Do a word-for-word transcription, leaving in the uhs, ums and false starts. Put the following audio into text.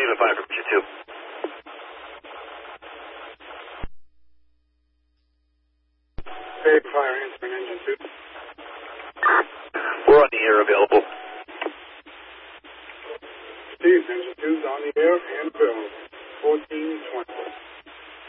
Steve and five from G two. Hey, fire answering engine two. We're on the air available. Steve, engine two's on the air and filled. fourteen twenty.